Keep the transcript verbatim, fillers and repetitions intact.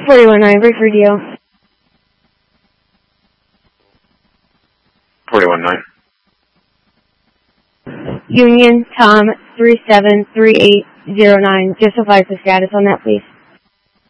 forty-one nine, brief radio. forty-one nine. Union, Tom, three seven three eight zero nine. Just advise the status on that, please.